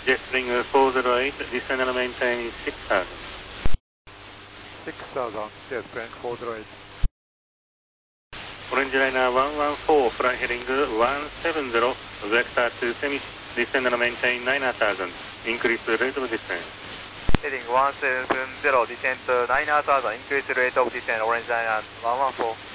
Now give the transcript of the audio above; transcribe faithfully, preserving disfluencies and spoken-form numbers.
Jetstream four zero eight, descend and maintain six thousand. six thousand, Jetstream four zero eight. Orange liner one one four, flight heading one seven zero, vector to semi, descend and maintain nine thousand. Increase the rate of descent. Heading one seven zero, descent nine thousand, increase rate of descent, orange liner one one four.